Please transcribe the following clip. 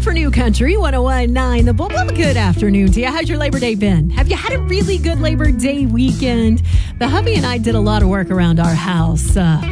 time for New Country 101.9 The Bull. Well, good afternoon to you. How's your Labor Day been? Have you had a really good Labor Day weekend? The hubby and I did a lot of work around our house.